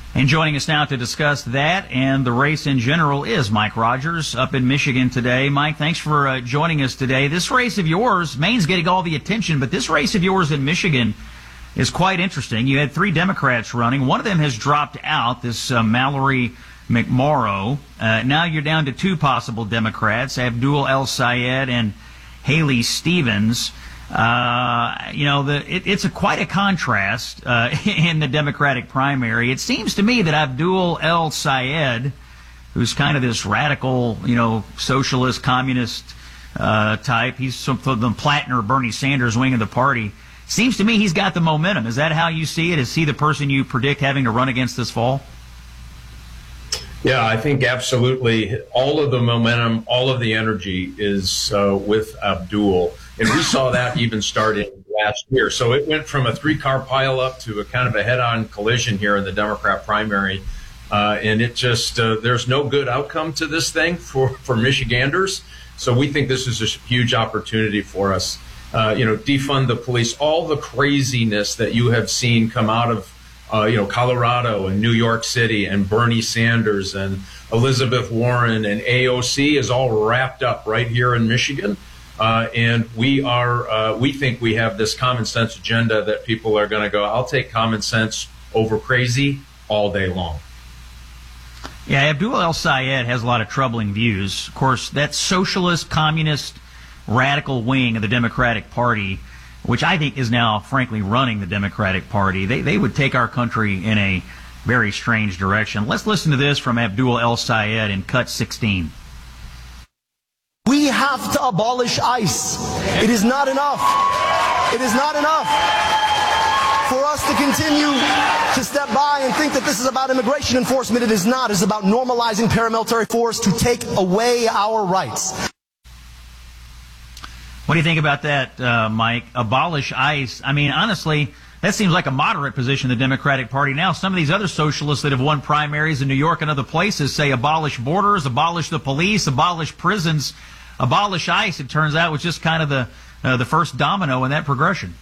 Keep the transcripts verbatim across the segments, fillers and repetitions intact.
And joining us now to discuss that and the race in general is Mike Rogers up in Michigan today. Mike, thanks for uh, joining us today. This race of yours, Maine's getting all the attention, but this race of yours in Michigan is quite interesting. You had three Democrats running. One of them has dropped out, this uh, Mallory McMorrow. Uh, now you're down to two possible Democrats, Abdul El-Sayed and Haley Stevens. Uh, you know, the, it, it's a quite a contrast uh, in the Democratic primary. It seems to me that Abdul El-Sayed, who's kind of this radical, you know, socialist, communist uh, type, he's from the Plattner, Bernie Sanders wing of the party, seems to me he's got the momentum. Is that how you see it? Is he the person you predict having to run against this fall? Yeah, I think absolutely all of the momentum, all of the energy is uh, with Abdul. And we saw that even starting last year. So it went from a three-car pileup to a kind of a head-on collision here in the Democrat primary. Uh, and it just, uh, there's no good outcome to this thing for, for Michiganders. So we think this is a huge opportunity for us. Uh, you know, defund the police, all the craziness that you have seen come out of Uh, you know, Colorado and New York City and Bernie Sanders and Elizabeth Warren and A O C is all wrapped up right here in Michigan. Uh, and we are, uh, we think we have this common sense agenda that people are going to go, I'll take common sense over crazy all day long. Yeah, Abdul El-Sayed has a lot of troubling views. Of course, that socialist, communist, radical wing of the Democratic Party, which I think is now, frankly, running the Democratic Party, they they would take our country in a very strange direction. Let's listen to this from Abdul El-Sayed in cut sixteen. We have to abolish ICE. It is not enough. It is not enough for us to continue to step by and think that this is about immigration enforcement. It is not. It's about normalizing paramilitary force to take away our righs. What do you think about that, uh, Mike? Abolish ICE. I mean, honestly, that seems like a moderate position in the Democratic Party now. Some of these other socialists that have won primaries in New York and other places say abolish borders, abolish the police, abolish prisons, abolish ICE. It turns out was just kind of the uh, the first domino in that progression.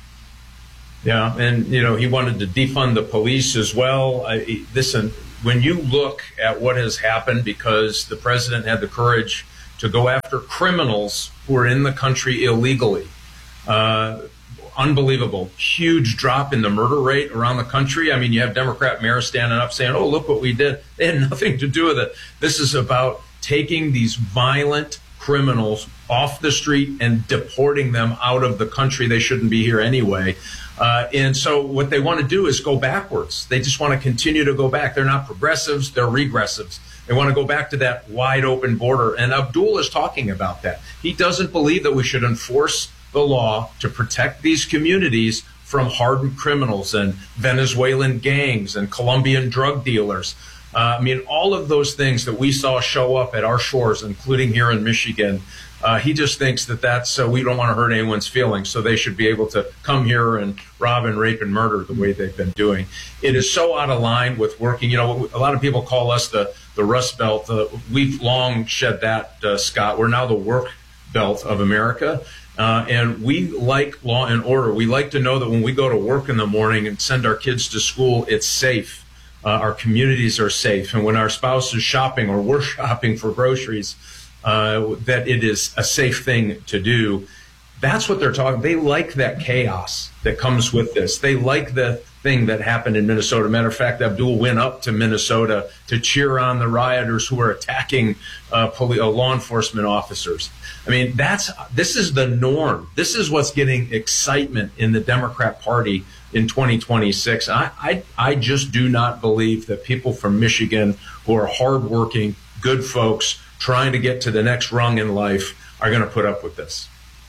Yeah, and, you know, he wanted to defund the police as well. I, listen, when you look at what has happened because the president had the courage to go after criminals who are in the country illegally. Uh, unbelievable. Huge drop in the murder rate around the country. I mean, you have Democrat mayors standing up saying, oh, look what we did. They had nothing to do with it. This is about taking these violent criminals off the street and deporting them out of the country. They shouldn't be here anyway. Uh, and so what they want to do is go backwards. They just want to continue to go back. They're not progressives, they're regressives. They want to go back to that wide open border. And Abdul is talking about that. He doesn't believe that we should enforce the law to protect these communities from hardened criminals and Venezuelan gangs and Colombian drug dealers. Uh, I mean, all of those things that we saw show up at our shores, including here in Michigan, uh, he just thinks that that's, uh, we don't want to hurt anyone's feelings, so they should be able to come here and rob and rape and murder the way they've been doing. It is so out of line with working. You know, a lot of people call us the, the Rust Belt. Uh, we've long shed that, uh, Scott. We're now the work belt of America. Uh, and we like law and order. We like to know that when we go to work in the morning and send our kids to school, it's safe. Uh, our communities are safe. And when our spouse is shopping or we're shopping for groceries, uh, that it is a safe thing to do. That's what they're talking. They like that chaos that comes with this. They like the thing that happened in Minnesota. Matter of fact, Abdul went up to Minnesota to cheer on the rioters who were attacking uh, police, uh, law enforcement officers. I mean, that's this is the norm. This is what's getting excitement in the Democrat Party in twenty twenty-six. I, I, I just do not believe that people from Michigan who are hardworking, good folks, trying to get to the next rung in life are going to put up with this.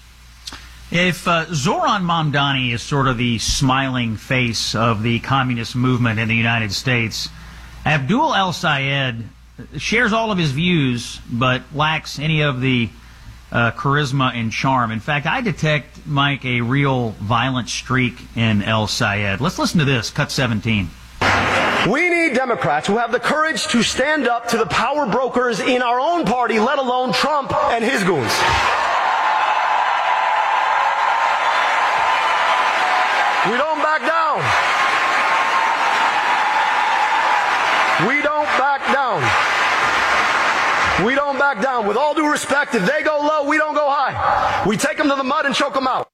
If uh, Zoran Mamdani is sort of the smiling face of the communist movement in the United States, Abdul El-Sayed shares all of his views but lacks any of the uh, charisma and charm. In fact, I detect, Mike, a real violent streak in El-Sayed. Let's listen to this, cut seventeen. We need Democrats who have the courage to stand up to the power brokers in our own party, let alone Trump and his goons. We don't back down. back down. With all due respect, if they go low, we don't go high. We take them to the mud and choke them out.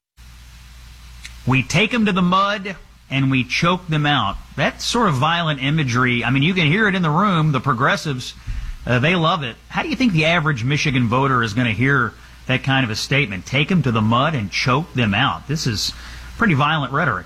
We take them to the mud and we choke them out. That sort of violent imagery, I mean, you can hear it in the room. The progressives, uh, they love it. How do you think the average Michigan voter is going to hear that kind of a statement? Take them to the mud and choke them out. This is pretty violent rhetoric.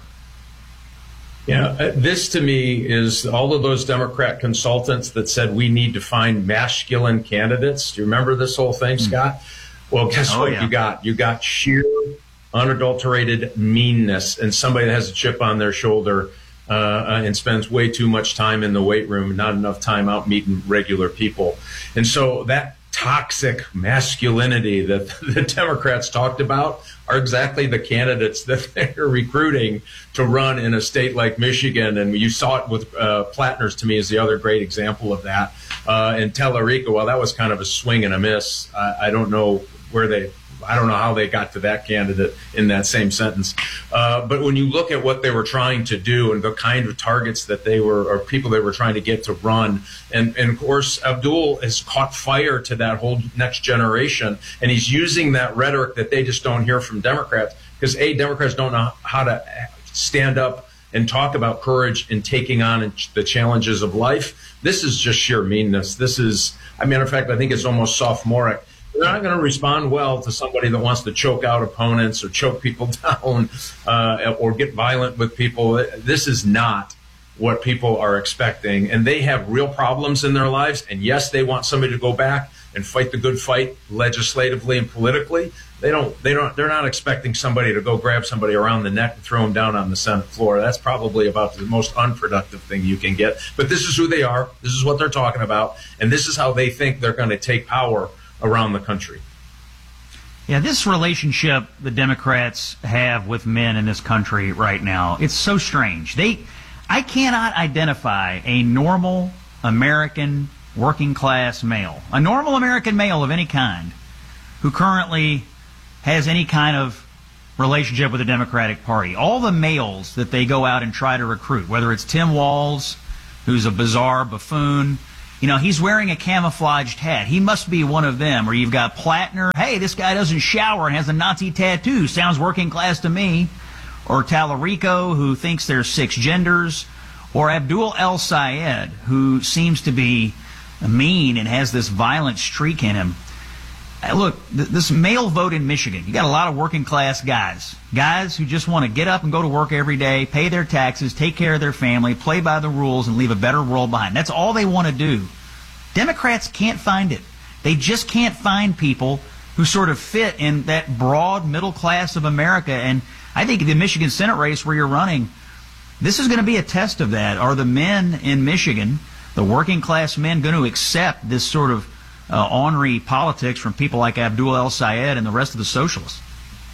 Yeah, uh, this to me is all of those Democrat consultants that said we need to find masculine candidates. Do you remember this whole thing, Scott? Well, guess Oh, what yeah. you got? You got sheer, unadulterated meanness and somebody that has a chip on their shoulder uh, uh, and spends way too much time in the weight room and not enough time out meeting regular people. And so that toxic masculinity that the Democrats talked about are exactly the candidates that they're recruiting to run in a state like Michigan. And you saw it with uh, Plattner's, to me, is the other great example of that. Uh, and Tellerico, well, that was kind of a swing and a miss. I, I don't know where they, I don't know how they got to that candidate in that same sentence. Uh, but when you look at what they were trying to do and the kind of targets that they were, or people they were trying to get to run, and, and of course, Abdul has caught fire to that whole next generation, and he's using that rhetoric that they just don't hear from Democrats, because A, Democrats don't know how to stand up and talk about courage in taking on the challenges of life. This is just sheer meanness. This is, I mean, in fact, I think it's almost sophomoric. They're not going to respond well to somebody that wants to choke out opponents or choke people down uh, or get violent with people. This is not what people are expecting. And they have real problems in their lives. And yes, they want somebody to go back and fight the good fight legislatively and politically. They don't, they don't, they're not expecting somebody to go grab somebody around the neck and throw them down on the Senate floor. That's probably about the most unproductive thing you can get. But this is who they are. This is what they're talking about. And this is how they think they're going to take power around the country. Yeah, this relationship the Democrats have with men in this country right now, it's so strange. They, I cannot identify a normal American working class male, a normal American male of any kind, who currently has any kind of relationship with the Democratic Party. All the males that they go out and try to recruit, whether it's Tim Walz, who's a bizarre buffoon, you know, he's wearing a camouflaged hat. He must be one of them. Or you've got Plattner. Hey, this guy doesn't shower and has a Nazi tattoo. Sounds working class to me. Or Tallarico, who thinks there's six genders. Or Abdul El-Sayed, who seems to be mean and has this violent streak in him. Uh, Look, th- this male vote in Michigan, you got a lot of working class guys. Guys who just want to get up and go to work every day, pay their taxes, take care of their family, play by the rules, and leave a better world behind. That's all they want to do. Democrats can't find it. They just can't find people who sort of fit in that broad middle class of America. And I think the Michigan Senate race where you're running, this is going to be a test of that. Are the men in Michigan, the working class men, going to accept this sort of uh, ornery politics from people like Abdul El-Sayed and the rest of the socialists?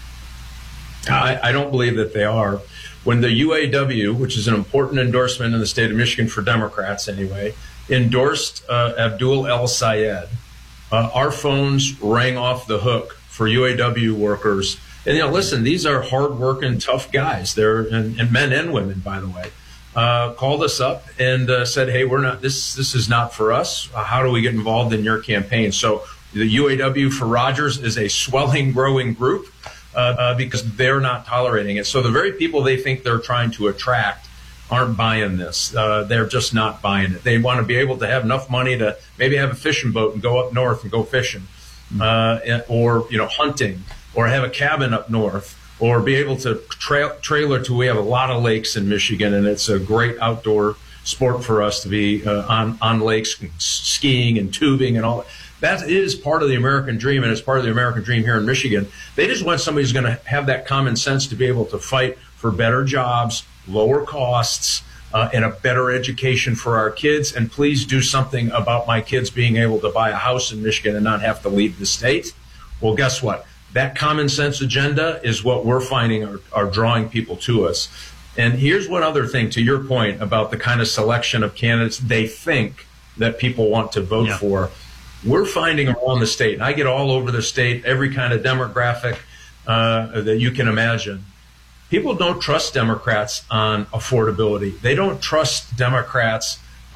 I, I don't believe that they are. When the U A W, which is an important endorsement in the state of Michigan for Democrats anyway, endorsed uh, Abdul El-Sayed, uh, our phones rang off the hook for U A W workers. And, you know, listen, these are hardworking, tough guys. They're and, and men and women, by the way. Uh, called us up and uh, said, "Hey, we're not. This this is not for us. Uh, how do we get involved in your campaign?" So the U A W for Rogers is a swelling, growing group uh, uh, because they're not tolerating it. So the very people they think they're trying to attract aren't buying this. Uh, they're just not buying it. They want to be able to have enough money to maybe have a fishing boat and go up north and go fishing, uh, or you know, hunting, or have a cabin up north, or be able to tra- trailer to. We have a lot of lakes in Michigan, and it's a great outdoor sport for us to be uh, on on lakes, skiing and tubing and all that. That is part of the American dream, and it's part of the American dream here in Michigan. They just want somebody who's going to have that common sense to be able to fight for better jobs, lower costs, uh, and a better education for our kids. And please do something about my kids being able to buy a house in Michigan and not have to leave the state. Well, guess what? That common sense agenda is what we're finding are, are drawing people to us. And here's one other thing to your point about the kind of selection of candidates they think that people want to vote Yeah. for. We're finding around the state, and I get all over the state, every kind of demographic uh, that you can imagine. People don't trust Democrats on affordability. They don't trust Democrats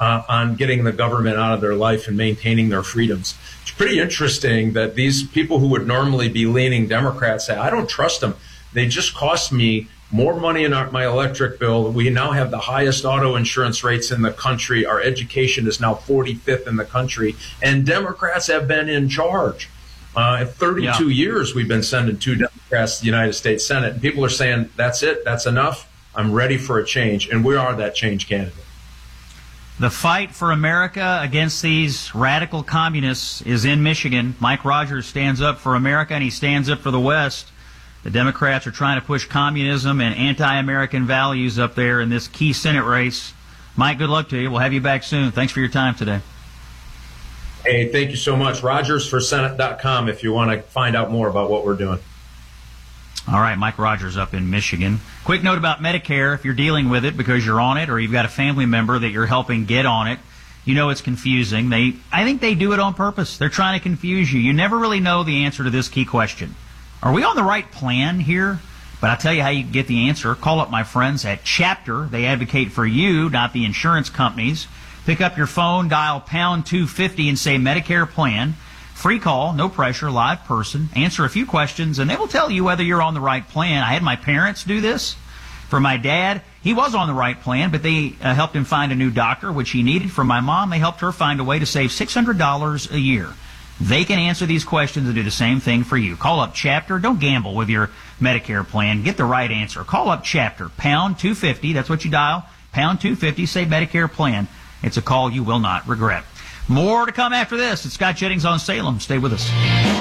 uh, on getting the government out of their life and maintaining their freedoms. It's pretty interesting that these people who would normally be leaning Democrats say, I don't trust them. They just cost me more money in our, my electric bill. We now have the highest auto insurance rates in the country. Our education is now forty-fifth in the country. And Democrats have been in charge. Uh, thirty-two yeah. years we've been sending two Democrats to the United States Senate. And people are saying, that's it, that's enough. I'm ready for a change. And we are that change candidate. The fight for America against these radical communists is in Michigan. Mike Rogers stands up for America, and he stands up for the West. The Democrats are trying to push communism and anti-American values up there in this key Senate race. Mike, good luck to you. We'll have you back soon. Thanks for your time today. Hey, thank you so much. Rogers for Senate dot com if you want to find out more about what we're doing. All right, Mike Rogers up in Michigan. Quick note about Medicare. If you're dealing with it because you're on it or you've got a family member that you're helping get on it, you know it's confusing. They, I think they do it on purpose. They're trying to confuse you. You never really know the answer to this key question. Are we on the right plan here? But I'll tell you how you get the answer. Call up my friends at Chapter. They advocate for you, not the insurance companies. Pick up your phone, dial pound two fifty and say Medicare plan. Free call, no pressure, live person. Answer a few questions, and they will tell you whether you're on the right plan. I had my parents do this. For my dad, he was on the right plan, but they uh, helped him find a new doctor, which he needed. For my mom, they helped her find a way to save six hundred dollars a year. They can answer these questions and do the same thing for you. Call up Chapter. Don't gamble with your Medicare plan. Get the right answer. Call up Chapter. Pound two fifty. That's what you dial. Pound two fifty. Say Medicare plan. It's a call you will not regret. More to come after this. It's Scott Jennings on Salem. Stay with us.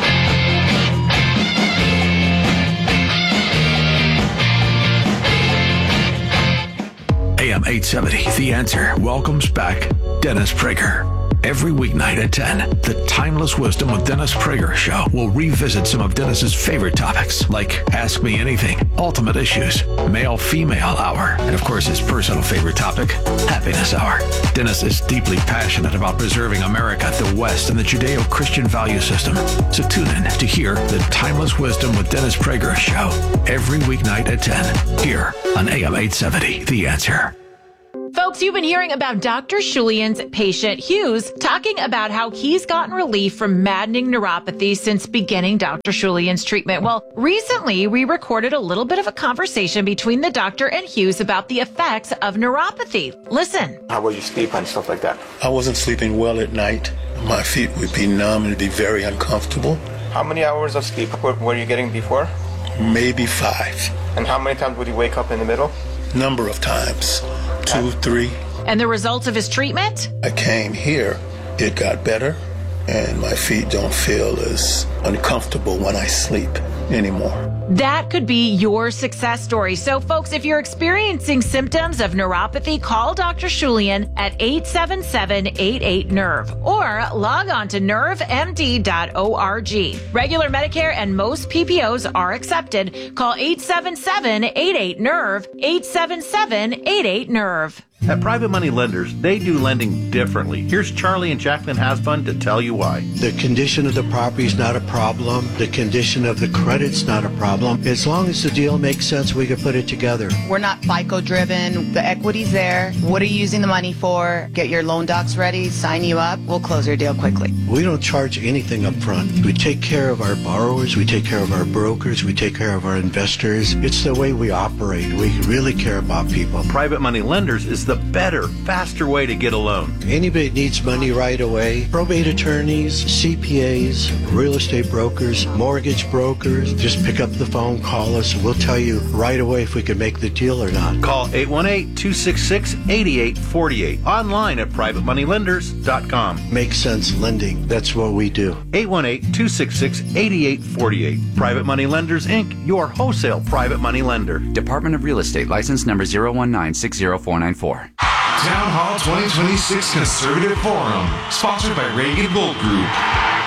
A M eight seventy, The Answer welcomes back Dennis Prager. Every weeknight at ten, the Timeless Wisdom with Dennis Prager show will revisit some of Dennis's favorite topics, like Ask Me Anything, Ultimate Issues, Male-Female Hour, and of course his personal favorite topic, Happiness Hour. Dennis is deeply passionate about preserving America, the West, and the Judeo-Christian value system. So tune in to hear the Timeless Wisdom with Dennis Prager show every weeknight at ten, here on A M eight seventy, The Answer. Folks, you've been hearing about Doctor Shulian's patient, Hughes, talking about how he's gotten relief from maddening neuropathy since beginning Doctor Shulian's treatment. Well, recently we recorded a little bit of a conversation between the doctor and Hughes about the effects of neuropathy. Listen. How will you sleep and stuff like that? I wasn't sleeping well at night. My feet would be numb and it'd be very uncomfortable. How many hours of sleep were you getting before? Maybe five. And how many times would you wake up in the middle? Number of times. Two, three. And the results of his treatment? I came here, it got better, and my feet don't feel as uncomfortable when I sleep anymore. That could be your success story. So, folks, if you're experiencing symptoms of neuropathy, call Doctor Shulian at eight seven seven, eight eight, N E R V or log on to nerve m d dot org. Regular Medicare and most P P Os are accepted. Call eight seven seven, eight eight, N E R V, eight seven seven, eight eight, N E R V. At Private Money Lenders, they do lending differently. Here's Charlie and Jacqueline Hasbun to tell you why. The condition of the property is not a problem. The condition of the credit's not a problem. As long as the deal makes sense, we can put it together. We're not FICO driven. The equity's there. What are you using the money for? Get your loan docs ready, sign you up. We'll close your deal quickly. We don't charge anything up front. We take care of our borrowers. We take care of our brokers. We take care of our investors. It's the way we operate. We really care about people. Private Money Lenders is the better, faster way to get a loan. Anybody that needs money right away, probate attorneys, C P As, real estate brokers, mortgage brokers, just pick up the phone, call us, and we'll tell you right away if we can make the deal or not. Call eight one eight, two six six, eight eight four eight. Online at private money lenders dot com. Make sense lending. That's what we do. eight one eight, two six six, eight eight four eight. Private Money Lenders, Incorporated, your wholesale private money lender. Department of Real Estate, license number zero one nine six zero four nine four. Town Hall twenty twenty-six Conservative Forum, sponsored by Reagan Gold Group.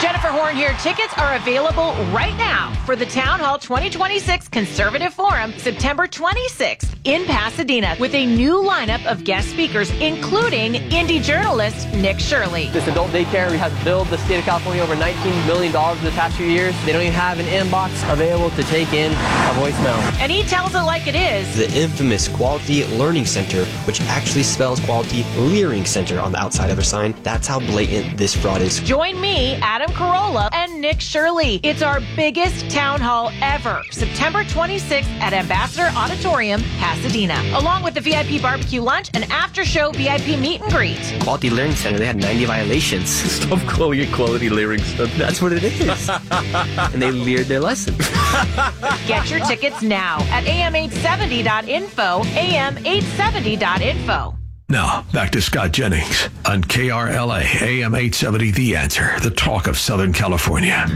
Jennifer Horn here. Tickets are available right now for the Town Hall twenty twenty-six Conservative Forum, September twenty-sixth in Pasadena, with a new lineup of guest speakers, including indie journalist Nick Shirley. This adult daycare has billed the state of California over nineteen million dollars in the past few years. They don't even have an inbox available to take in a voicemail. And he tells it like it is. The infamous Quality Learning Center, which actually spells Quality Leering Center on the outside of their sign. That's how blatant this fraud is. Join me, Adam Carolla, and Nick Shirley. It's our biggest town hall ever, September twenty-sixth at Ambassador Auditorium, Pasadena, along with the V I P barbecue lunch and after-show V I P meet and greet. Quality Learning Center, they had ninety violations. Stop calling it Quality Leering Center. That's what it is. And they leered their lesson. Get your tickets now at A M eight seventy dot info, A M eight seventy dot info. Now, back to Scott Jennings on K R L A, A M eight seventy, The Answer, the talk of Southern California.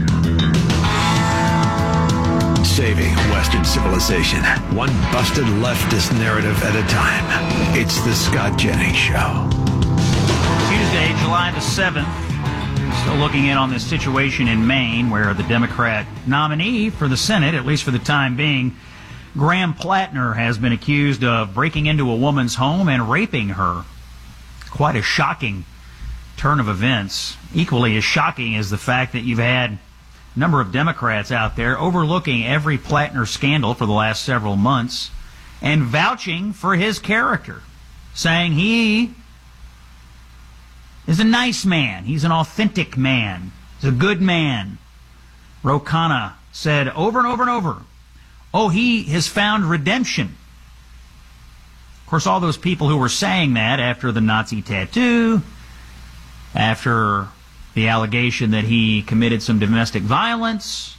Saving Western civilization, one busted leftist narrative at a time. It's the Scott Jennings Show. Tuesday, July the seventh. Still looking in on this situation in Maine, where the Democrat nominee for the Senate, at least for the time being, Graham Plattner, has been accused of breaking into a woman's home and raping her. Quite a shocking turn of events. Equally as shocking is the fact that you've had a number of Democrats out there overlooking every Plattner scandal for the last several months and vouching for his character, saying he is a nice man. He's an authentic man. He's a good man. Ro Khanna said over and over and over, oh, he has found redemption. Of course, all those people who were saying that after the Nazi tattoo, after the allegation that he committed some domestic violence,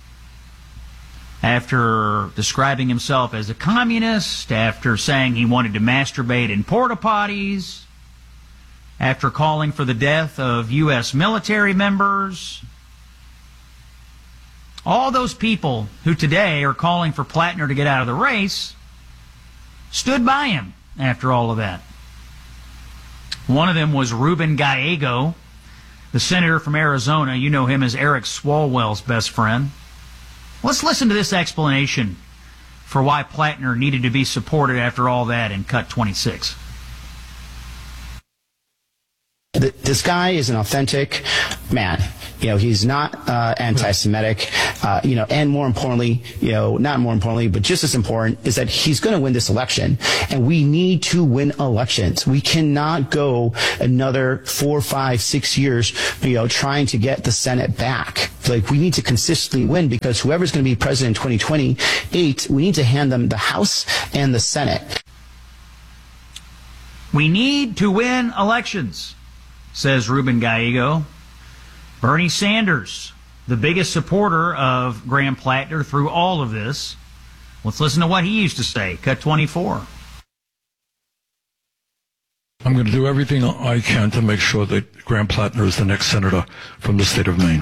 after describing himself as a communist, after saying he wanted to masturbate in porta potties, after calling for the death of U S military members, all those people who today are calling for Plattner to get out of the race stood by him after all of that. One of them was Ruben Gallego, the senator from Arizona. You know him as Eric Swalwell's best friend. Let's listen to this explanation for why Plattner needed to be supported after all that in cut twenty-six. This guy is an authentic man. You know, he's not uh, anti-Semitic. Uh, you know, and more importantly, you know, not more importantly, but just as important is that he's going to win this election, and we need to win elections. We cannot go another four, five, six years, you know, trying to get the Senate back. Like, we need to consistently win, because whoever's going to be president in twenty twenty-eight, we need to hand them the House and the Senate. We need to win elections, says Ruben Gallego. Bernie Sanders, the biggest supporter of Graham Plattner through all of this. Let's listen to what he used to say. Cut twenty-four. I'm going to do everything I can to make sure that Graham Plattner is the next senator from the state of Maine.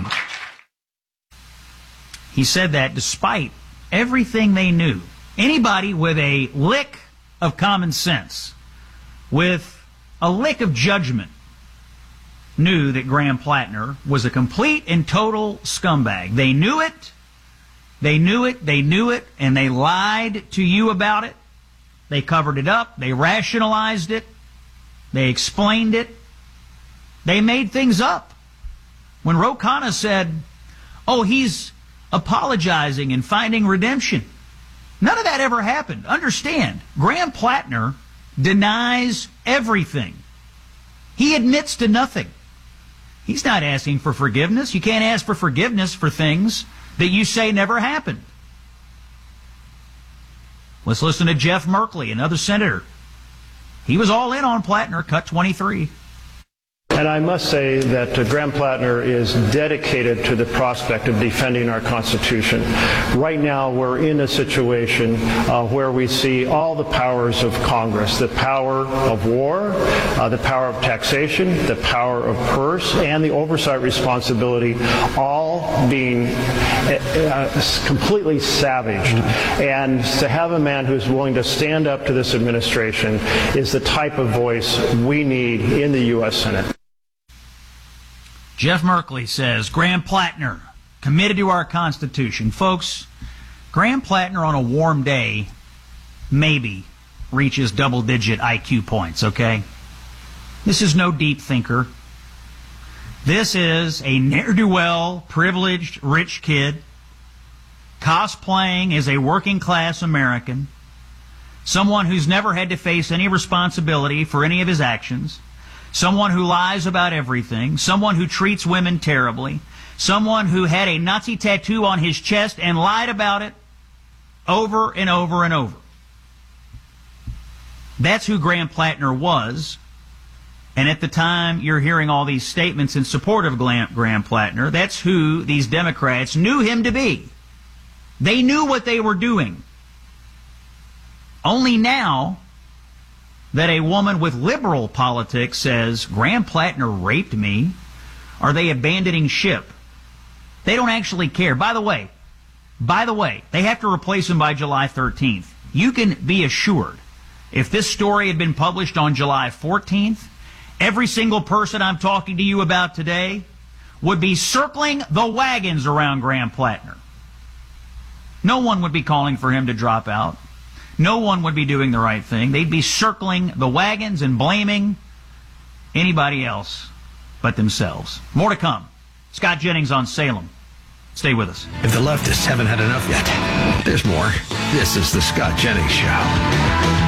He said that despite everything they knew. Anybody with a lick of common sense, with a lick of judgment, knew that Graham Plattner was a complete and total scumbag. They knew it, they knew it, they knew it, and they lied to you about it. They covered it up, they rationalized it, they explained it, they made things up. When Ro Khanna said, oh, he's apologizing and finding redemption, none of that ever happened. Understand, Graham Plattner denies everything. He admits to nothing. He's not asking for forgiveness. You can't ask for forgiveness for things that you say never happened. Let's listen to Jeff Merkley, another senator. He was all in on Plattner, cut twenty-three. And I must say that uh, Graham Plattner is dedicated to the prospect of defending our Constitution. Right now, we're in a situation uh, where we see all the powers of Congress, the power of war, uh, the power of taxation, the power of purse, and the oversight responsibility, all being uh, completely savaged. And to have a man who's willing to stand up to this administration is the type of voice we need in the U S Senate. Jeff Merkley says, Graham Plattner, committed to our Constitution. Folks, Graham Plattner on a warm day maybe reaches double-digit I Q points, okay? This is no deep thinker. This is a ne'er-do-well, privileged, rich kid cosplaying as a working-class American, someone who's never had to face any responsibility for any of his actions, someone who lies about everything, someone who treats women terribly, someone who had a Nazi tattoo on his chest and lied about it over and over and over. That's who Graham Plattner was. And at the time you're hearing all these statements in support of Graham Plattner, that's who these Democrats knew him to be. They knew what they were doing. Only now that a woman with liberal politics says, Graham Plattner raped me, are they abandoning ship? They don't actually care. By the way, by the way, they have to replace him by July thirteenth. You can be assured, if this story had been published on July fourteenth, every single person I'm talking to you about today would be circling the wagons around Graham Plattner. No one would be calling for him to drop out. No one would be doing the right thing. They'd be circling the wagons and blaming anybody else but themselves. More to come. Scott Jennings on Salem. Stay with us. If the leftists haven't had enough yet, there's more. This is the Scott Jennings Show.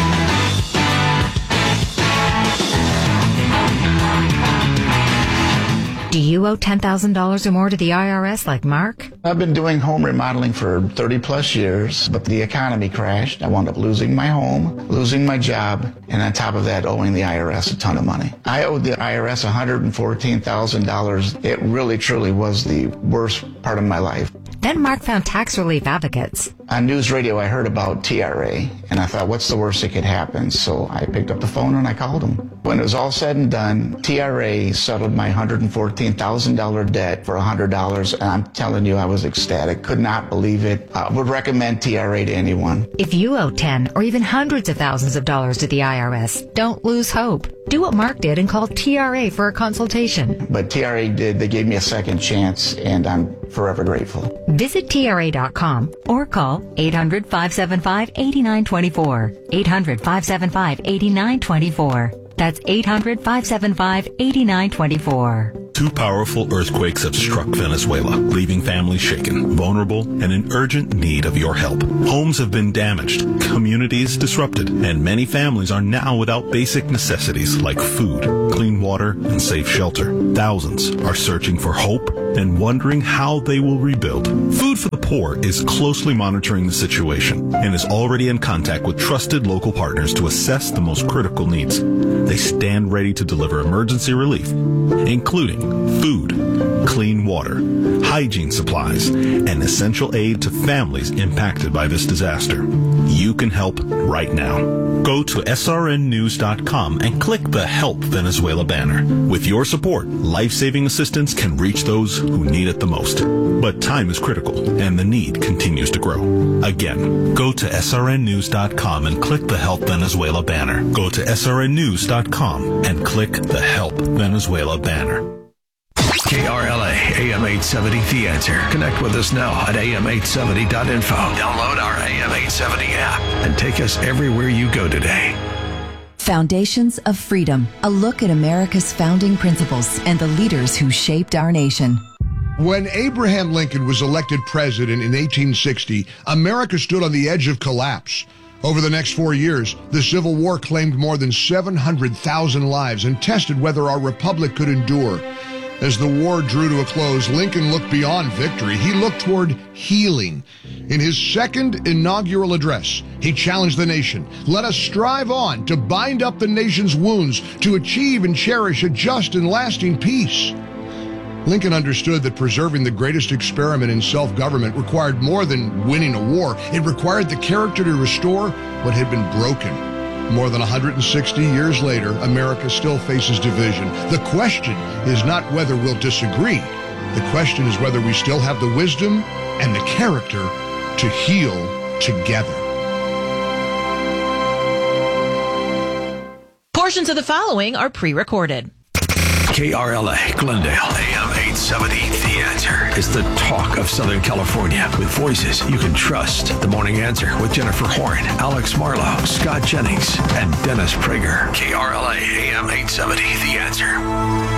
Do you owe ten thousand dollars or more to the I R S like Mark? I've been doing home remodeling for thirty plus years, but the economy crashed. I wound up losing my home, losing my job, and on top of that, owing the I R S a ton of money. I owed the I R S one hundred fourteen thousand dollars. It really, truly was the worst part of my life. Then Mark found Tax Relief Advocates. On news radio, I heard about T R A, and I thought, what's the worst that could happen? So I picked up the phone and I called them. When it was all said and done, T R A settled my one hundred fourteen thousand dollars debt for one hundred dollars, and I'm telling you, I was ecstatic. Could not believe it. I would recommend T R A to anyone. If you owe ten or even hundreds of thousands of dollars to the I R S, don't lose hope. Do what Mark did and call T R A for a consultation. But T R A did. They gave me a second chance, and I'm forever grateful. Visit T R A dot com or call eight hundred, five seven five, eight nine two four. eight hundred, five seven five, eight nine two four. That's eight hundred, five seven five, eight nine two four. Two powerful earthquakes have struck Venezuela, leaving families shaken, vulnerable, and in urgent need of your help. Homes have been damaged, communities disrupted, and many families are now without basic necessities like food, clean water, and safe shelter. Thousands are searching for hope and wondering how they will rebuild. Food for the Poor is closely monitoring the situation and is already in contact with trusted local partners to assess the most critical needs. They stand ready to deliver emergency relief, including food, clean water, hygiene supplies, and essential aid to families impacted by this disaster. You can help right now. Go to S R N news dot com and click the Help Venezuela banner. With your support, life-saving assistance can reach those who need it the most. But time is critical, and the need continues to grow. Again, go to S R N news dot com and click the Help Venezuela banner. Go to S R N news dot com and click the Help Venezuela banner. K R L A, A M eight seventy, The Answer. Connect with us now at A M eight seventy dot info. Download our A M eight seventy app and take us everywhere you go today. Foundations of Freedom, a look at America's founding principles and the leaders who shaped our nation. When Abraham Lincoln was elected president in eighteen sixty, America stood on the edge of collapse. Over the next four years, the Civil War claimed more than seven hundred thousand lives and tested whether our republic could endure. As the war drew to a close, Lincoln looked beyond victory. He looked toward healing. In his second inaugural address, he challenged the nation. Let us strive on to bind up the nation's wounds, to achieve and cherish a just and lasting peace. Lincoln understood that preserving the greatest experiment in self-government required more than winning a war. It required the character to restore what had been broken. More than one hundred sixty years later, America still faces division. The question is not whether we'll disagree. The question is whether we still have the wisdom and the character to heal together. Portions of the following are pre-recorded. K R L A, Glendale, A M eight seventy. The Answer is the talk of Southern California with voices you can trust. The Morning Answer with Jennifer Horn, Alex Marlowe, Scott Jennings, and Dennis Prager. K R L A, A M eight seventy. The Answer.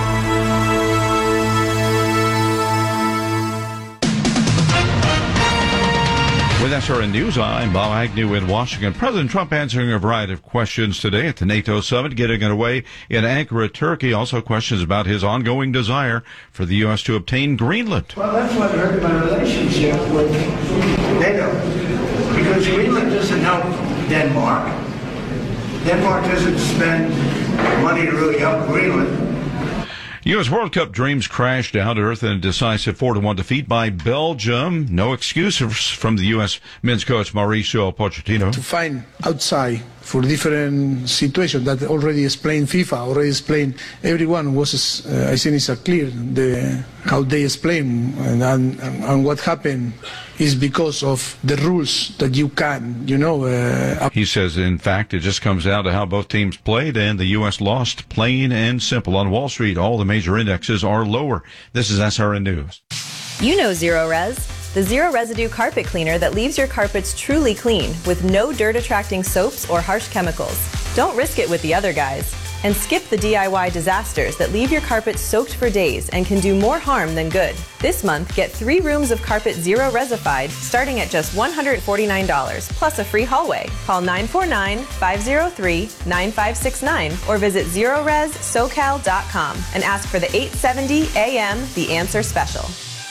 With S R N News, I'm Bob Agnew in Washington. President Trump answering a variety of questions today at the NATO summit, getting underway in Ankara, Turkey. Also questions about his ongoing desire for the U S to obtain Greenland. Well, that's what hurt my relationship with NATO, because Greenland doesn't help Denmark. Denmark doesn't spend money to really help Greenland. U S World Cup dreams crashed down to earth in a decisive four to one defeat by Belgium. No excuses from the U S men's coach Mauricio Pochettino. To find outside for different situations that already explained FIFA, already explained everyone was, uh, I think it's uh, clear the, how they explain and, and, and what happened is because of the rules that you can, you know. Uh, he says, in fact, it just comes down to how both teams played, and the U S lost plain and simple. On Wall Street, all the major indexes are lower. This is S R N News. You know Zero Res, the zero residue carpet cleaner that leaves your carpets truly clean with no dirt-attracting soaps or harsh chemicals. Don't risk it with the other guys. And skip the D I Y disasters that leave your carpet soaked for days and can do more harm than good. This month, get three rooms of carpet Zero Resified starting at just one hundred forty-nine dollars plus a free hallway. Call nine four nine, five zero three, nine five six nine or visit zero res socal dot com and ask for the eight seventy A M The Answer Special.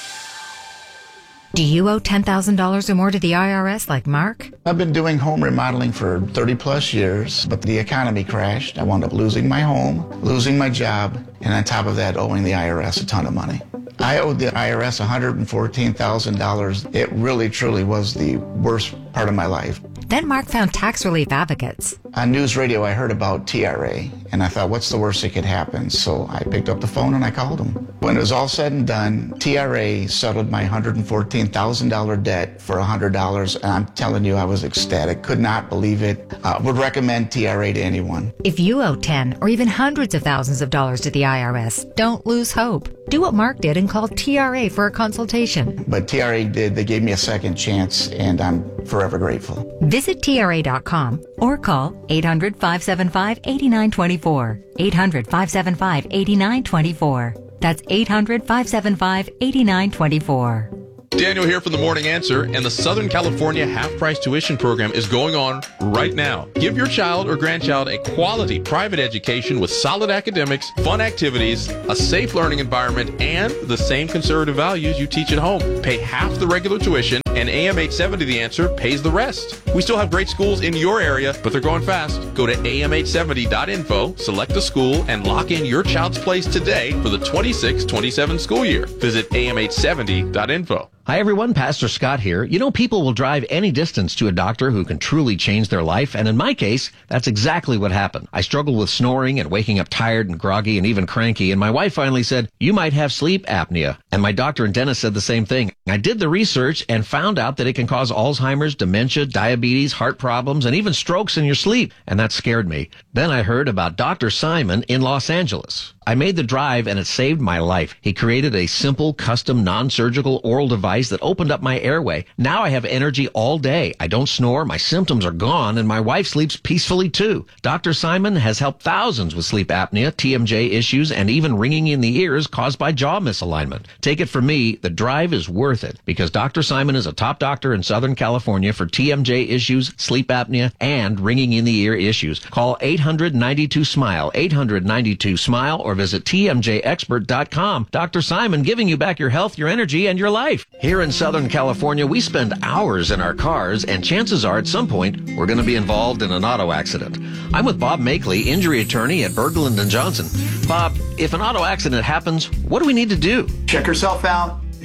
Do you owe ten thousand dollars or more to the I R S like Mark? I've been doing home remodeling for thirty plus years, but the economy crashed. I wound up losing my home, losing my job, and on top of that, owing the I R S a ton of money. I owed the I R S one hundred fourteen thousand dollars. It really, truly was the worst part of my life. Then Mark found tax relief advocates. On news radio, I heard about T R A, and I thought, what's the worst that could happen? So I picked up the phone and I called them. When it was all said and done, T R A settled my one hundred fourteen thousand dollars debt for one hundred dollars, and I'm telling you, I was ecstatic. Could not believe it. Uh, would recommend T R A to anyone. If you owe ten or even hundreds of thousands of dollars to the I R S, don't lose hope. Do what Mark did and call T R A for a consultation. But T R A did. They gave me a second chance, and I'm forever grateful. Visit T R A dot com or call eight hundred, five seven five, eight nine two four. eight hundred, five seven five, eight nine two four. That's eight hundred, five seven five, eight nine two four. Daniel here from The Morning Answer, and the Southern California half-price tuition program is going on right now. Give your child or grandchild a quality private education with solid academics, fun activities, a safe learning environment, and the same conservative values you teach at home. Pay half the regular tuition, and A M eight seventy The Answer pays the rest. We still have great schools in your area, but they're going fast. Go to A M eight seventy dot info, select a school, and lock in your child's place today for the twenty-six twenty-seven school year. Visit A M eight seventy dot info. Hi everyone, Pastor Scott here. You know, people will drive any distance to a doctor who can truly change their life, and in my case, that's exactly what happened. I struggled with snoring and waking up tired and groggy and even cranky, and my wife finally said, you might have sleep apnea. And my doctor and dentist said the same thing. I did the research and found out that it can cause Alzheimer's, dementia, diabetes, heart problems, and even strokes in your sleep, and that scared me. Then I heard about Doctor Simon in Los Angeles. I made the drive and it saved my life. He created a simple, custom, non-surgical oral device that opened up my airway. Now I have energy all day. I don't snore, my symptoms are gone, and my wife sleeps peacefully too. Doctor Simon has helped thousands with sleep apnea, T M J issues, and even ringing in the ears caused by jaw misalignment. Take it from me, the drive is worth it because Doctor Simon is a top doctor in Southern California for T M J issues, sleep apnea, and ringing in the ear issues. Call eight hundred, ninety-two, SMILE, eight hundred, ninety-two, SMILE, or visit T M J expert dot com. Doctor Simon giving you back your health, your energy, and your life. Here in Southern California, we spend hours in our cars, and chances are at some point we're going to be involved in an auto accident. I'm with Bob Makeley, injury attorney at Berglund and Johnson. Bob, if an auto accident happens, what do we need to do? Check yourself out. If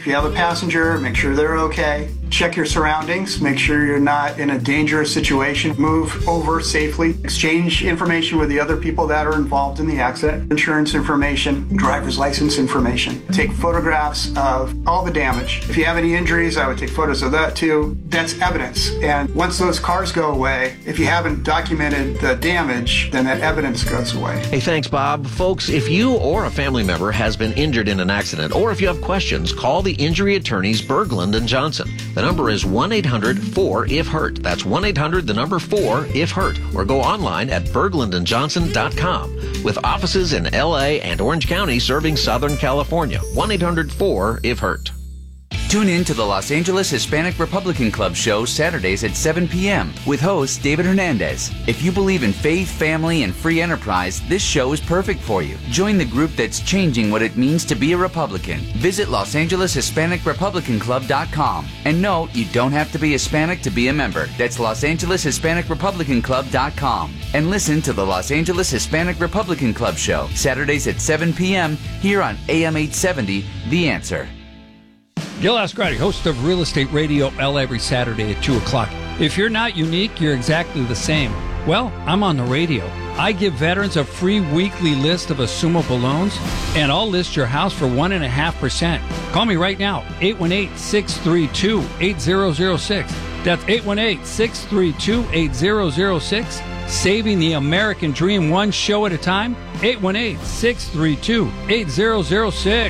If you have a passenger, make sure they're okay. Check your surroundings. Make sure you're not in a dangerous situation. Move over safely. Exchange information with the other people that are involved in the accident. Insurance information, driver's license information. Take photographs of all the damage. If you have any injuries, I would take photos of that too. That's evidence. And once those cars go away, if you haven't documented the damage, then that evidence goes away. Hey, thanks, Bob. Folks, if you or a family member has been injured in an accident, or if you have questions, call the injury attorneys Berglund and Johnson. The number is one eight hundred four if hurt. That's one eight hundred, the number four if hurt. Or go online at berglund and johnson dot com. With offices in L A and Orange County serving Southern California. one eight hundred four if hurt. Tune in to the Los Angeles Hispanic Republican Club show Saturdays at seven p.m. with host David Hernandez. If you believe in faith, family, and free enterprise, this show is perfect for you. Join the group that's changing what it means to be a Republican. Visit Los Angeles Hispanic Republican Club dot com. And no, you don't have to be Hispanic to be a member. That's Los Angeles Hispanic Republican Club dot com. And listen to the Los Angeles Hispanic Republican Club show Saturdays at seven p.m. here on A M eight seventy, The Answer. Gil Ascarati, host of Real Estate Radio L every Saturday at two o'clock. If you're not unique, you're exactly the same. Well, I'm on the radio. I give veterans a free weekly list of assumable loans, and I'll list your house for one point five percent. Call me right now, eight one eight, six three two, eight zero zero six. That's eight one eight, six three two, eight zero zero six. Saving the American dream one show at a time, eight one eight, six three two, eight zero zero six.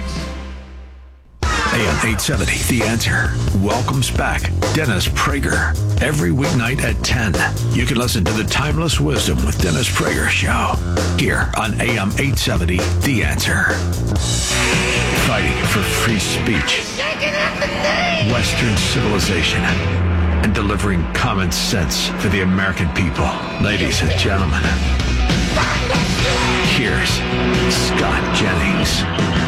A M eight seventy, The Answer, welcomes back Dennis Prager. Every weeknight at ten, you can listen to the Timeless Wisdom with Dennis Prager show here on A M eight seventy, The Answer. Fighting for free speech, Western civilization, and delivering common sense for the American people. Ladies and gentlemen, here's Scott Jennings.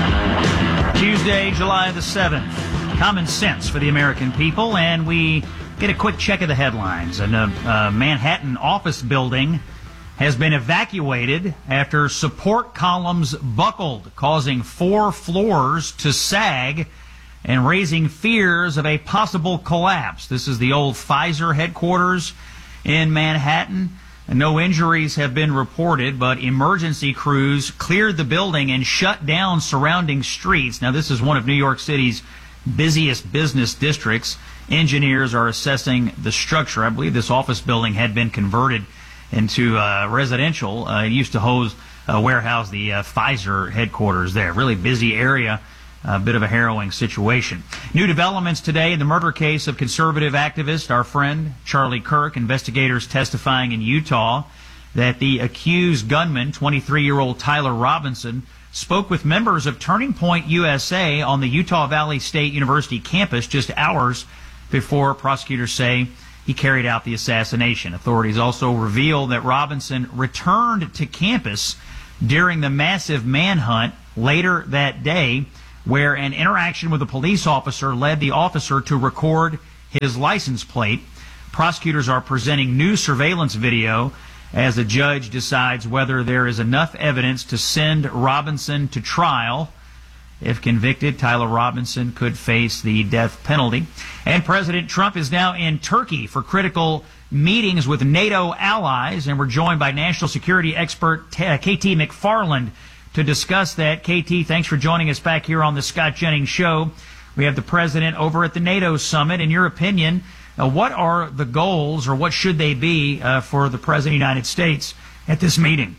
Tuesday, July the seventh. Common sense for the American people, and we get a quick check of the headlines. A uh, Manhattan office building has been evacuated after support columns buckled, causing four floors to sag and raising fears of a possible collapse. This is the old Pfizer headquarters in Manhattan. No injuries have been reported, but emergency crews cleared the building and shut down surrounding streets. Now, this is one of New York City's busiest business districts. Engineers are assessing the structure. I believe this office building had been converted into uh, residential. Uh, it used to host, uh, warehouse the uh, Pfizer headquarters there. Really busy area. A bit of a harrowing situation. New developments today in the murder case of conservative activist, our friend Charlie Kirk. Investigators testifying in Utah that the accused gunman, twenty-three-year-old Tyler Robinson, spoke with members of Turning Point U S A on the Utah Valley State University campus just hours before prosecutors say he carried out the assassination. Authorities also revealed that Robinson returned to campus during the massive manhunt later that day, where an interaction with a police officer led the officer to record his license plate. Prosecutors are presenting new surveillance video as a judge decides whether there is enough evidence to send Robinson to trial. If convicted, Tyler Robinson could face the death penalty. And President Trump is now in Turkey for critical meetings with NATO allies, and we're joined by national security expert K T McFarland to discuss that. K T, thanks for joining us back here on the Scott Jennings Show. We have the president over at the NATO summit. In your opinion, uh, what are the goals, or what should they be, uh, for the president of the United States at this meeting?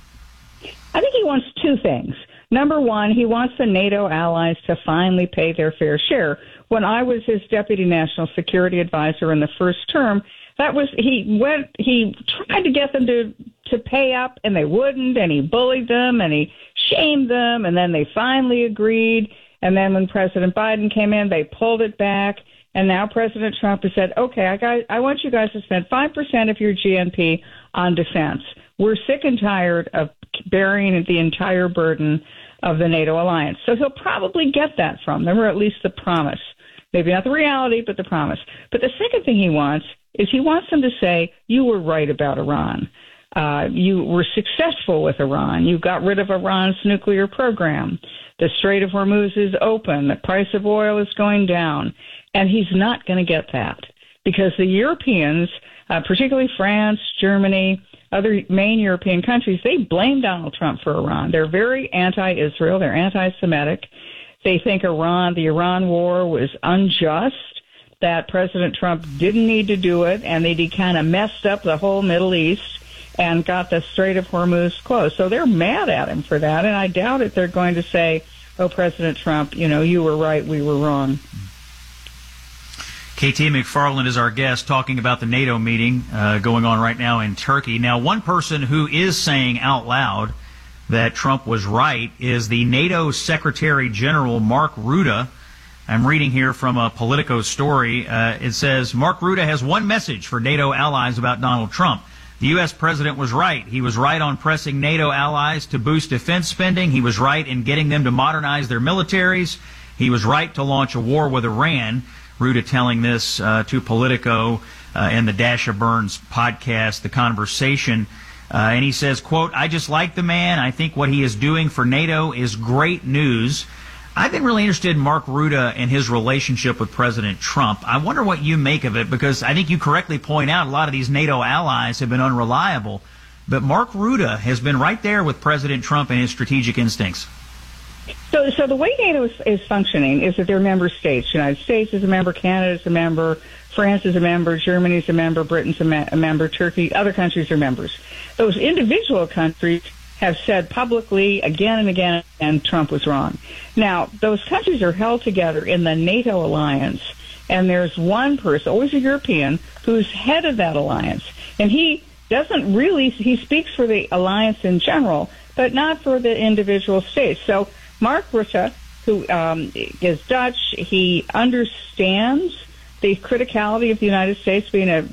I think he wants two things. Number one, he wants the NATO allies to finally pay their fair share. When I was his deputy national security advisor in the first term, that was he went. He tried to get them to to pay up, and they wouldn't. And he bullied them, and he shamed them, and then they finally agreed. And then when President Biden came in, they pulled it back. And now President Trump has said, "Okay, I got. I want you guys to spend five percent of your G N P on defense. We're sick and tired of bearing the entire burden of the NATO alliance." So he'll probably get that from them, or at least the promise. Maybe not the reality, but the promise. But the second thing he wants is he wants them to say, you were right about Iran. Uh, you were successful with Iran. You got rid of Iran's nuclear program. The Strait of Hormuz is open. The price of oil is going down. And he's not going to get that because the Europeans, uh, particularly France, Germany, other main European countries, they blame Donald Trump for Iran. They're very anti-Israel. They're anti-Semitic. They think Iran, the Iran war was unjust, that President Trump didn't need to do it, and that he kind of messed up the whole Middle East and got the Strait of Hormuz closed. So they're mad at him for that, and I doubt if they're going to say, oh, President Trump, you know, you were right, we were wrong. K T McFarland is our guest, talking about the NATO meeting uh, going on right now in Turkey. Now, one person who is saying out loud that Trump was right is the NATO Secretary General Mark Rutte. I'm reading here from a Politico story. Uh, it says, Mark Rutte has one message for NATO allies about Donald Trump. The U S president was right. He was right on pressing NATO allies to boost defense spending. He was right in getting them to modernize their militaries. He was right to launch a war with Iran. Rutte telling this uh, to Politico uh, in the Dasha Burns podcast, The Conversation. Uh, and he says, quote, I just like the man. I think what he is doing for NATO is great news. I've been really interested in Mark Rutte and his relationship with President Trump. I wonder what you make of it, because I think you correctly point out a lot of these NATO allies have been unreliable. But Mark Rutte has been right there with President Trump and his strategic instincts. So, so the way NATO is, is functioning is that they're member states. The United States is a member, Canada is a member, France is a member, Germany is a member, Britain's a, me- a member, Turkey, other countries are members. Those individual countries have said publicly again and again, and Trump was wrong. Now, those countries are held together in the NATO alliance, and there's one person, always a European, who's head of that alliance. And he doesn't really, he speaks for the alliance in general, but not for the individual states. So Mark Rutte, who um, is Dutch, he understands the criticality of the United States being a,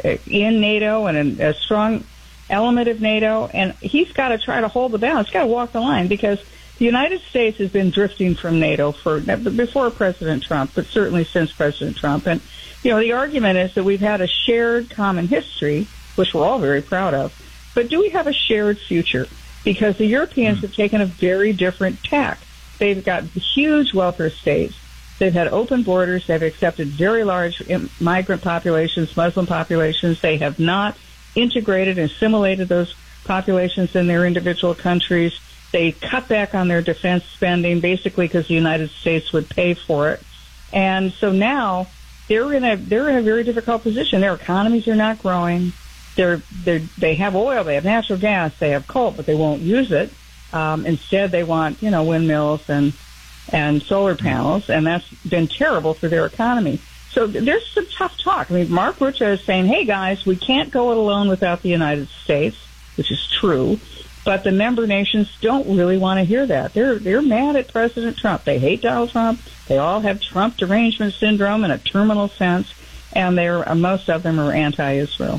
in NATO and a, a strong element of NATO, and he's got to try to hold the balance. He's got to walk the line, because the United States has been drifting from NATO for before President Trump, but certainly since President Trump. And, you know, the argument is that we've had a shared common history, which we're all very proud of, but do we have a shared future? Because the Europeans have taken a very different tack. They've got huge welfare states. They've had open borders. They've accepted very large migrant populations, Muslim populations. They have not integrated and assimilated those populations in their individual countries. They cut back on their defense spending, basically because the United States would pay for it. And so now they're in a they're in a very difficult position. Their economies are not growing. They're, they're, they have oil, they have natural gas, they have coal, but they won't use it. Um, instead, they want, you know, windmills and and solar panels, and that's been terrible for their economy. So there's some tough talk. I mean, Mark Rutte is saying, hey, guys, we can't go it alone without the United States, which is true, but the member nations don't really want to hear that. They're, they're mad at President Trump. They hate Donald Trump. They all have Trump derangement syndrome in a terminal sense, and they're, uh, most of them are anti-Israel.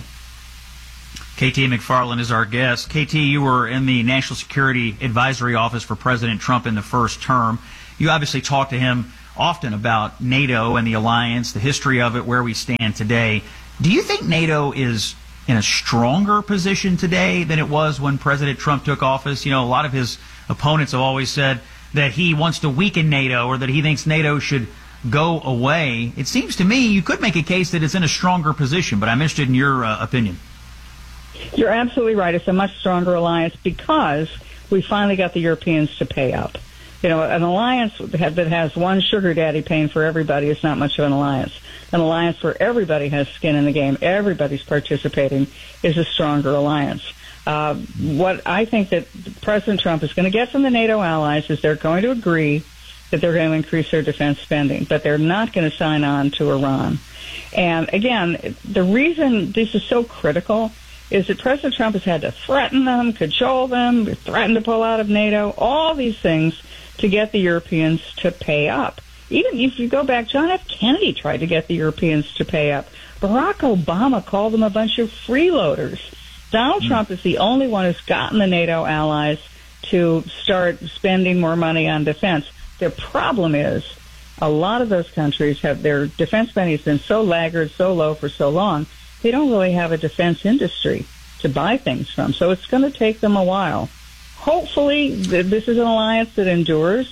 K T McFarland is our guest. K T, you were in the National Security Advisory Office for President Trump in the first term. You obviously talked to him often about NATO and the alliance, the history of it, where we stand today. Do you think NATO is in a stronger position today than it was when President Trump took office? You know, a lot of his opponents have always said that he wants to weaken NATO, or that he thinks NATO should go away. It seems to me you could make a case that it's in a stronger position, but I'm interested in your uh, opinion. You're absolutely right. It's a much stronger alliance because we finally got the Europeans to pay up. You know, an alliance that has one sugar daddy paying for everybody is not much of an alliance. An alliance where everybody has skin in the game, everybody's participating, is a stronger alliance. Uh, what I think that President Trump is going to get from the NATO allies is they're going to agree that they're going to increase their defense spending, but they're not going to sign on to Iran. And again, the reason this is so critical is that President Trump has had to threaten them, cajole them, threaten to pull out of NATO, all these things to get the Europeans to pay up. Even if you go back, John F. Kennedy tried to get the Europeans to pay up. Barack Obama called them a bunch of freeloaders. Donald mm. Trump is the only one who's gotten the NATO allies to start spending more money on defense. The problem is a lot of those countries have their defense spending has been so laggard, so low for so long, they don't really have a defense industry to buy things from. So it's going to take them a while. Hopefully, this is an alliance that endures.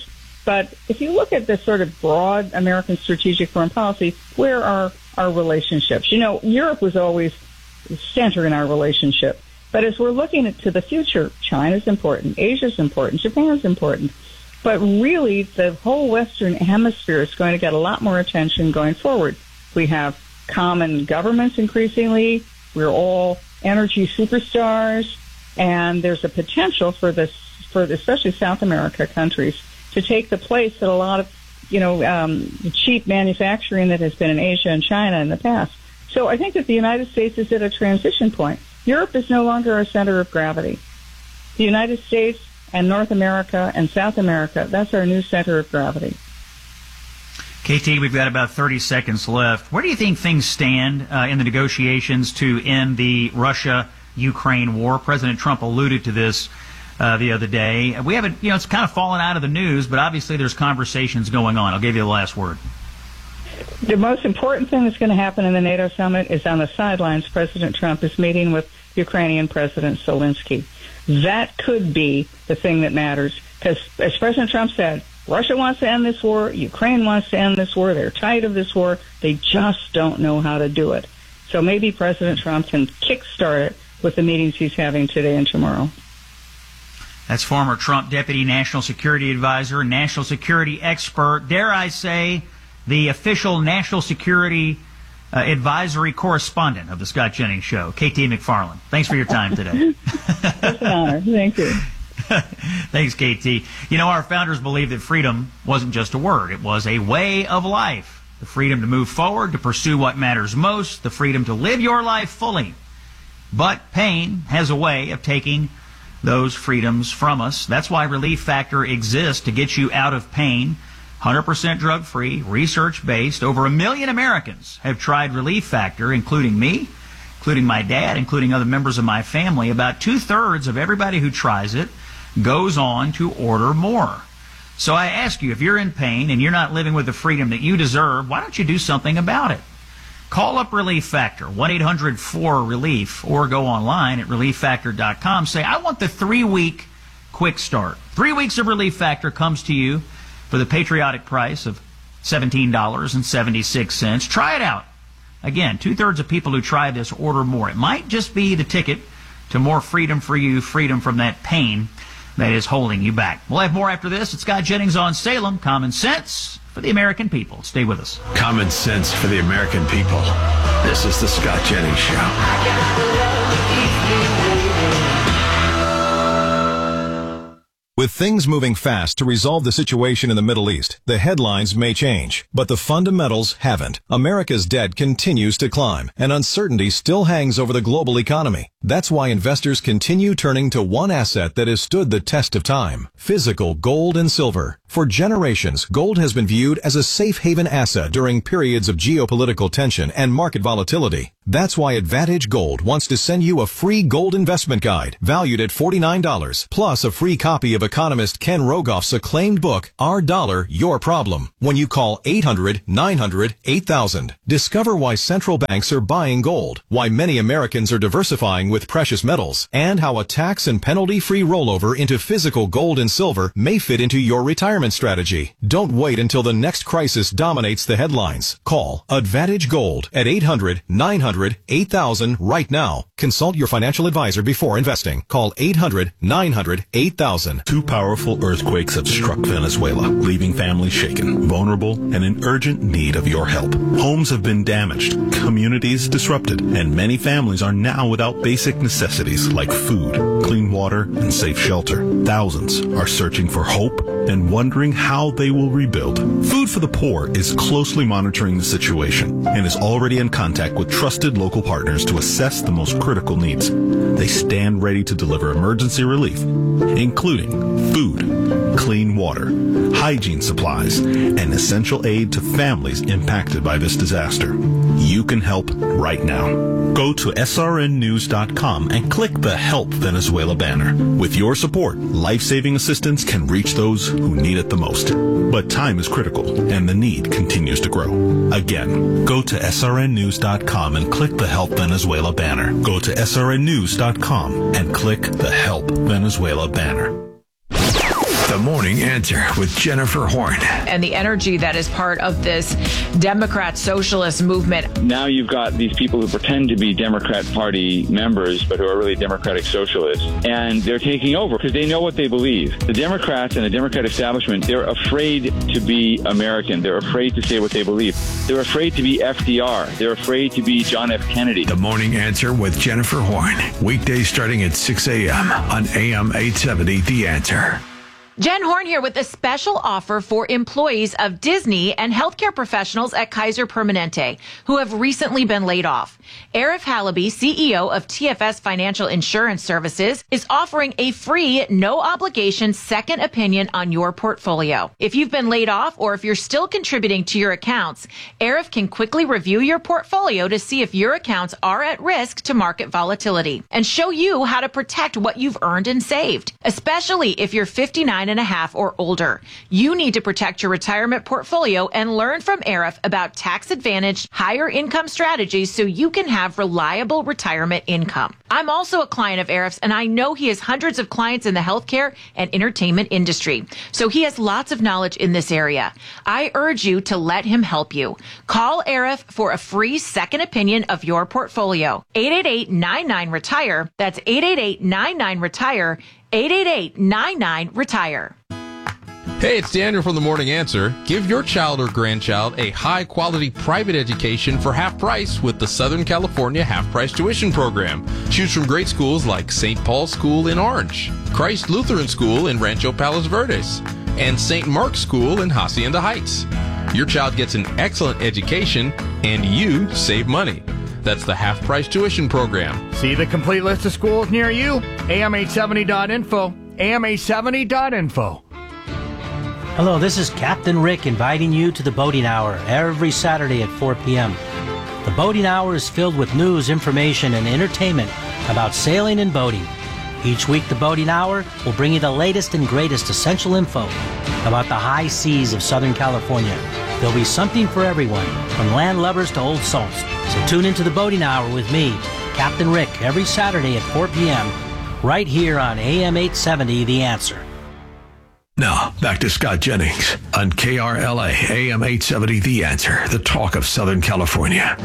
But if you look at the sort of broad American strategic foreign policy, where are our relationships? You know, Europe was always the center in our relationship. But as we're looking to the future, China's important, Asia's important, Japan's important. But really, the whole Western Hemisphere is going to get a lot more attention going forward. We have common governments increasingly. We're all energy superstars. And there's a potential for this, for especially South America countries, to take the place that a lot of, you know, um, cheap manufacturing that has been in Asia and China in the past. So I think that the United States is at a transition point. Europe is no longer a center of gravity. The United States and North America and South America, that's our new center of gravity. K T, we've got about thirty seconds left. Where do you think things stand uh, in the negotiations to end the Russia-Ukraine war? President Trump alluded to this uh, the other day. We haven't, you know, it's kind of fallen out of the news, but obviously there's conversations going on. I'll give you the last word. The most important thing that's going to happen in the NATO summit is on the sidelines, President Trump is meeting with Ukrainian President Zelensky. That could be the thing that matters, because as President Trump said, Russia wants to end this war, Ukraine wants to end this war, they're tired of this war, they just don't know how to do it. So maybe President Trump can kickstart it with the meetings he's having today and tomorrow. That's former Trump Deputy National Security Advisor, national security expert, dare I say, the official national security uh, advisory correspondent of the Scott Jennings Show, K T McFarland. Thanks for your time today. It's an honor. Thank you. Thanks, K T. You know, our founders believed that freedom wasn't just a word. It was a way of life. The freedom to move forward, to pursue what matters most, the freedom to live your life fully. But pain has a way of taking those freedoms from us. That's why Relief Factor exists, to get you out of pain. one hundred percent drug-free, research-based. Over a million Americans have tried Relief Factor, including me, including my dad, including other members of my family. About two-thirds of everybody who tries it goes on to order more. So I ask you, if you're in pain and you're not living with the freedom that you deserve, why don't you do something about it? Call up Relief Factor, one eight hundred four relief, or go online at relief factor dot com. Say, I want the three-week quick start. Three weeks of Relief Factor comes to you for the patriotic price of seventeen dollars and seventy-six cents. Try it out. Again, two-thirds of people who try this order more. It might just be the ticket to more freedom for you, freedom from that pain that is holding you back. We'll have more after this. It's Scott Jennings on Salem. Common sense for the American people. Stay with us. Common sense for the American people. This is the Scott Jennings Show. With things moving fast to resolve the situation in the Middle East, the headlines may change, but the fundamentals haven't. America's debt continues to climb, and uncertainty still hangs over the global economy. That's why investors continue turning to one asset that has stood the test of time: physical gold and silver. For generations, gold has been viewed as a safe haven asset during periods of geopolitical tension and market volatility. That's why Advantage Gold wants to send you a free gold investment guide valued at forty-nine dollars, plus a free copy of economist Ken Rogoff's acclaimed book, Our Dollar, Your Problem, when you call eight hundred nine hundred eight thousand. Discover why central banks are buying gold, why many Americans are diversifying with precious metals, and how a tax and penalty-free rollover into physical gold and silver may fit into your retirement strategy. Don't wait until the next crisis dominates the headlines. Call Advantage Gold at eight hundred nine hundred eight thousand right now. Consult your financial advisor before investing. Call eight hundred nine hundred eight thousand. Two powerful earthquakes have struck Venezuela, leaving families shaken, vulnerable, and in urgent need of your help. Homes have been damaged, communities disrupted, and many families are now without basic necessities like food, clean water, and safe shelter. Thousands are searching for hope and wondering how they will rebuild. Food for the Poor is closely monitoring the situation and is already in contact with trusted local partners to assess the most critical needs. They stand ready to deliver emergency relief, including food, clean water, hygiene supplies, and essential aid to families impacted by this disaster. You can help right now. Go to S R N news dot com and click the Help Venezuela banner. With your support, life-saving assistance can reach those who need it the most. But time is critical, and the need continues to grow. Again, go to S R N news dot com and click the Help Venezuela banner. Go to S R N news dot com and click the Help Venezuela banner. The The Morning Answer with Jennifer Horn. And the energy that is part of this Democrat socialist movement. Now you've got these people who pretend to be Democrat Party members, but who are really Democratic socialists. And they're taking over because they know what they believe. The Democrats and the Democrat establishment, they're afraid to be American. They're afraid to say what they believe. They're afraid to be F D R. They're afraid to be John F. Kennedy. The Morning Answer with Jennifer Horn. Weekdays starting at six a.m. on A M eight seventy, The Answer. Jen Horn here with a special offer for employees of Disney and healthcare professionals at Kaiser Permanente who have recently been laid off. Arif Halaby, C E O of T F S Financial Insurance Services, is offering a free, no-obligation second opinion on your portfolio. If you've been laid off or if you're still contributing to your accounts, Arif can quickly review your portfolio to see if your accounts are at risk to market volatility and show you how to protect what you've earned and saved, especially if you're fifty-nine and a half or older. You need to protect your retirement portfolio and learn from Arif about tax-advantaged, higher income strategies so you can have reliable retirement income. I'm also a client of Arif's, and I know he has hundreds of clients in the healthcare and entertainment industry, so he has lots of knowledge in this area. I urge you to let him help you. Call Arif for a free second opinion of your portfolio. eight eight eight, nine nine, retire. That's eight eight eight, nine nine, retire. eight eight eight, nine nine, retire. Hey, it's Daniel from The Morning Answer. Give your child or grandchild a high-quality private education for half price with the Southern California Half-Price Tuition Program. Choose from great schools like Saint Paul's School in Orange, Christ Lutheran School in Rancho Palos Verdes, and Saint Mark's School in Hacienda Heights. Your child gets an excellent education, and you save money. That's the Half-Price Tuition Program. See the complete list of schools near you? A M eight seventy dot info. A M eight seventy dot info. Hello, this is Captain Rick inviting you to the Boating Hour every Saturday at four p.m. The Boating Hour is filled with news, information, and entertainment about sailing and boating. Each week, the Boating Hour will bring you the latest and greatest essential info about the high seas of Southern California. There'll be something for everyone, from land lovers to old salts. So tune into the Boating Hour with me, Captain Rick, every Saturday at four p.m. right here on A M eight seventy, The Answer. Now, back to Scott Jennings on K R L A, A M eight seventy, The Answer, the talk of Southern California.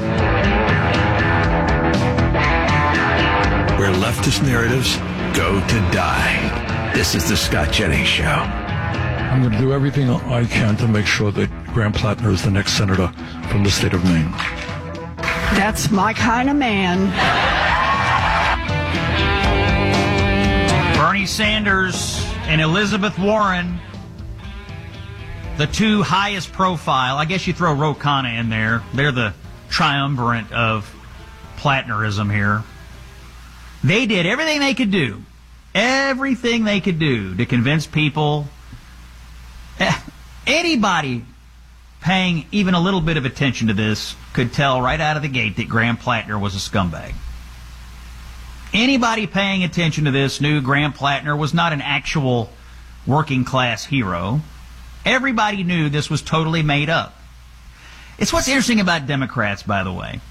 Where leftist narratives go to die. This is the Scott Jennings Show. I'm going to do everything I can to make sure that Graham Plattner is the next senator from the state of Maine. That's my kind of man. Bernie Sanders and Elizabeth Warren, the two highest profile. I guess you throw Ro Khanna in there. They're the triumvirate of Plattnerism here. They did everything they could do, everything they could do to convince people, anybody paying even a little bit of attention to this could tell right out of the gate that Graham Plattner was a scumbag. Anybody paying attention to this knew Graham Plattner was not an actual working class hero. Everybody knew this was totally made up. It's what's interesting about Democrats, by the way.